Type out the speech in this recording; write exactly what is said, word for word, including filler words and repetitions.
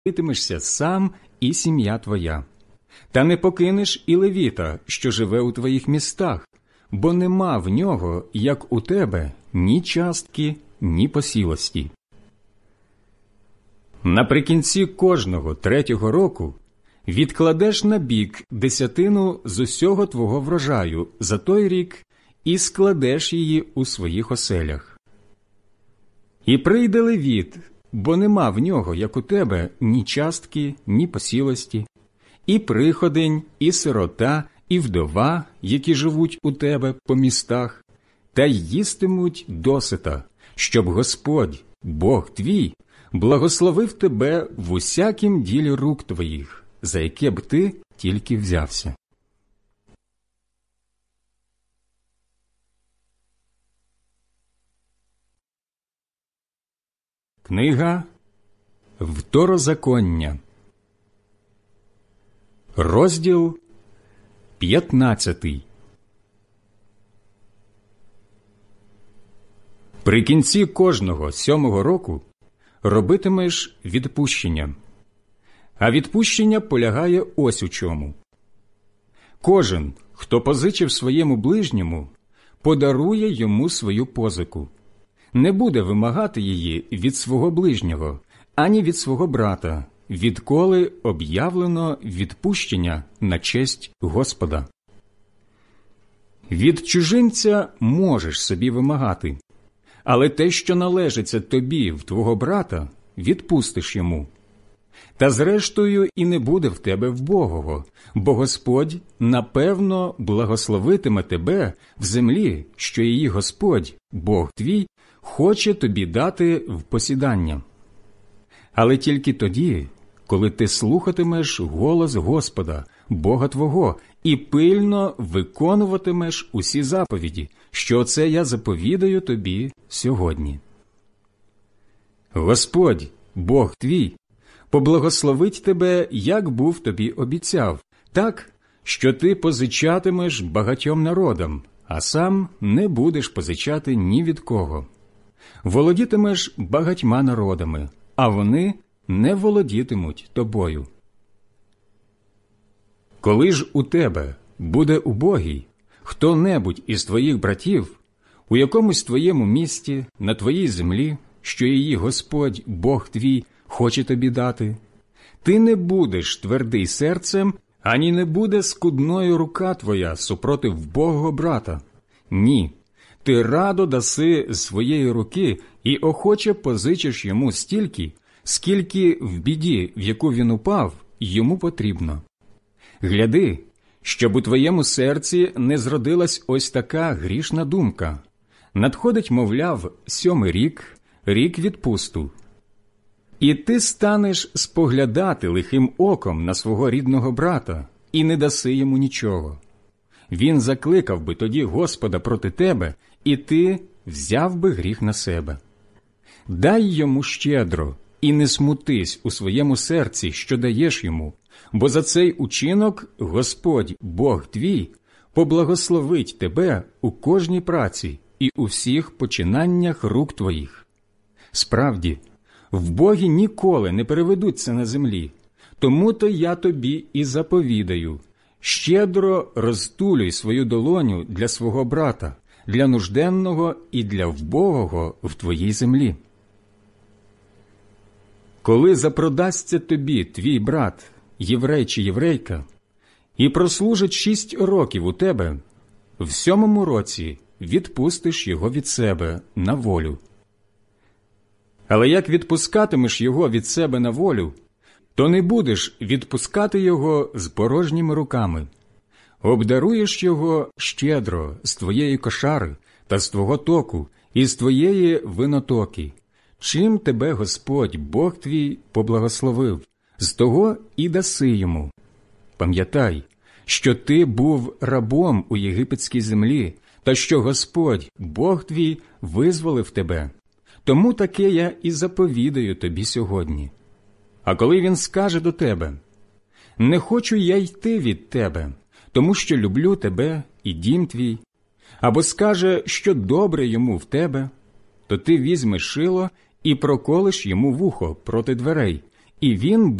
молитимешся сам і сім'я твоя. Та не покинеш і левіта, що живе у твоїх містах, бо нема в нього, як у тебе, ні частки, ні посілості. Наприкінці кожного третього року відкладеш на бік десятину з усього твого врожаю за той рік і складеш її у своїх оселях. І прийде левіт, бо нема в нього, як у тебе, ні частки, ні посілості, і приходень, і сирота, і вдова, які живуть у тебе по містах, та й їстимуть досита, щоб Господь, Бог твій, благословив тебе в усякім ділі рук твоїх, за яке б ти тільки взявся. Книга Второзаконня, розділ п'ятнадцятий. При кінці кожного сьомого року робитимеш відпущення. А відпущення полягає ось у чому. Кожен, хто позичив своєму ближньому, подарує йому свою позику. Не буде вимагати її від свого ближнього, ані від свого брата, відколи об'явлено відпущення на честь Господа. Від чужинця можеш собі вимагати, але те, що належиться тобі в твого брата, відпустиш йому. Та зрештою і не буде в тебе вбогого, бо Господь, напевно, благословитиме тебе в землі, що її Господь, Бог твій, хоче тобі дати в посідання. Але тільки тоді, коли ти слухатимеш голос Господа, Бога твого, і пильно виконуватимеш усі заповіді, що оце я заповідаю тобі сьогодні. Господь, Бог твій, поблагословить тебе, як був тобі обіцяв, так, що ти позичатимеш багатьом народам, а сам не будеш позичати ні від кого. Володітимеш багатьма народами, а вони не володітимуть тобою. Коли ж у тебе буде убогий хто-небудь із твоїх братів у якомусь твоєму місті, на твоїй землі, що її Господь, Бог твій, хоче тобі дати, ти не будеш твердий серцем, ані не буде скудною рука твоя супротив вбогого брата. Ні, ти радо даси своєї руки і охоче позичиш йому стільки, скільки в біді, в яку він упав, йому потрібно. Гляди, щоб у твоєму серці не зродилась ось така грішна думка. Надходить, мовляв, сьомий рік, рік відпусту. І ти станеш споглядати лихим оком на свого рідного брата і не даси йому нічого. Він закликав би тоді Господа проти тебе, і ти взяв би гріх на себе. Дай йому щедро, і не смутись у своєму серці, що даєш йому, бо за цей учинок Господь, Бог твій, поблагословить тебе у кожній праці і у всіх починаннях рук твоїх. Справді, вбогі ніколи не переведуться на землі, тому-то я тобі і заповідаю, щедро розтулюй свою долоню для свого брата, для нужденного і для вбогого в твоїй землі. Коли запродасться тобі твій брат, єврей чи єврейка, і прослужить шість років у тебе, в сьомому році відпустиш його від себе на волю. Але як відпускатимеш його від себе на волю, то не будеш відпускати його з порожніми руками. Обдаруєш його щедро з твоєї кошари та з твого току і з твоєї винотоки, чим тебе Господь, Бог твій, поблагословив, з того і даси йому. Пам'ятай, що ти був рабом у єгипетській землі, та що Господь, Бог твій, визволив тебе. Тому таке я і заповідаю тобі сьогодні. А коли він скаже до тебе: «Не хочу я йти від тебе, тому що люблю тебе і дім твій», або скаже, що добре йому в тебе, то ти візьмеш шило і проколиш йому вухо проти дверей, і він